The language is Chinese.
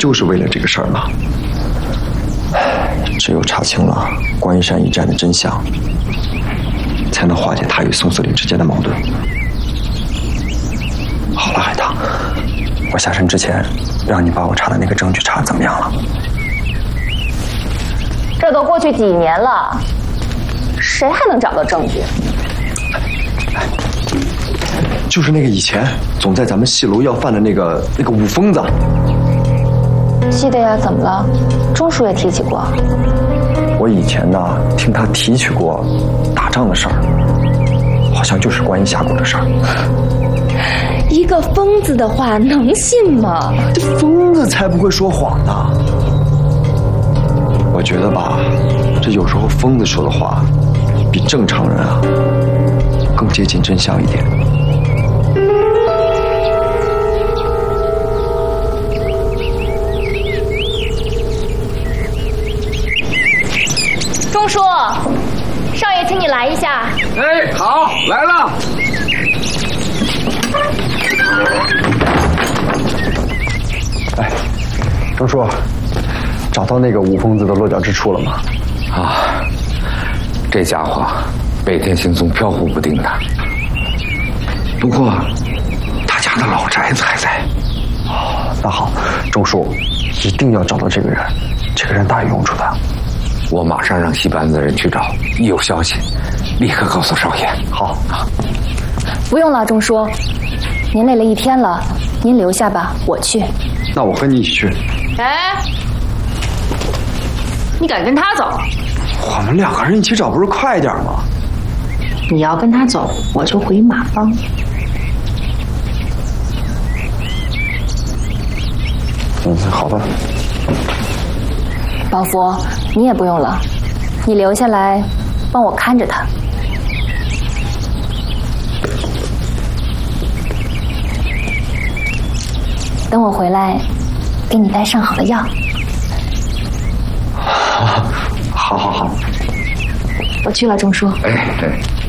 就是为了这个事儿吗？只有查清了关于山一战的真相，才能化解他与宋司令之间的矛盾。好了，海棠，我下山之前让你把我查的那个证据查得怎么样了？ 这都过去几年了，谁还能找到证据？ 就是那个以前总在咱们戏楼要饭的那个武疯子。 记得呀，怎么了？钟叔也提起过。 我以前呢听他提起过打仗的事儿，好像就是关于峡谷的事儿。 一个疯子的话能信吗？ 这疯子才不会说谎呢。我觉得吧，这有时候疯子说的话，比正常人啊更接近真相一点。 钟叔，少爷请你来一下。 哎，好，来了。 哎，钟叔，找到那个武疯子的落脚之处了吗？ 啊，这家伙每天行踪飘忽不定的。不过，他家的老宅子还在。 哦，那好，钟叔一定要找到这个人，这个人大有用处的。 我马上让戏班子的人去找，一有消息，立刻告诉少爷。 好啊。 不用了，钟叔，您累了一天了，您留下吧，我去。 那我和你一起去。 哎，你敢跟他走？ 我们两个人一起找不是快一点吗？ 你要跟他走，我就回马帮。 好吧。 宝福，你也不用了，你留下来帮我看着他。等我回来，给你带上好的药。 好。 我去了，钟叔。 哎。